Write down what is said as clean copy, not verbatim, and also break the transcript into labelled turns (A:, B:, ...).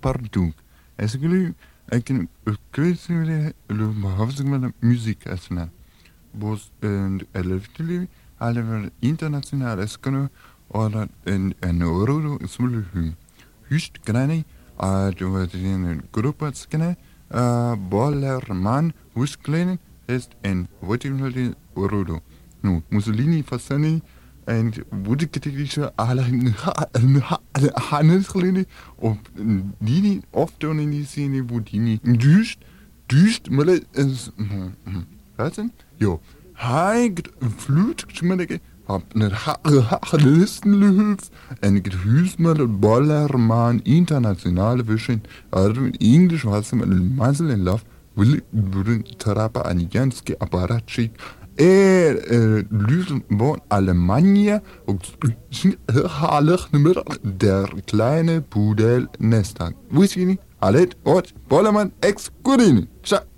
A: pardon. Est-ce que le musique est là? Bos elftili alle international est que oder en euro smul hüst grani a du in gruppe skene Bollermann Husklein ist en votimli euro. Nu Mussolini fasani and wurde kritische alle Hannesklini und die oft in die Szene wo die düst mal was denn? Jo. Hij vloed schmiddige op een listenluf en ik huis met Bollerman internationale wischen also Englisch was met mazzel en laf wil trapa aniganski apparatschik Lüsen von Alemannia und halig nummer der kleine Pudel Nestag. Wist je niet? Allet, Bollerman ex Curini. Tja.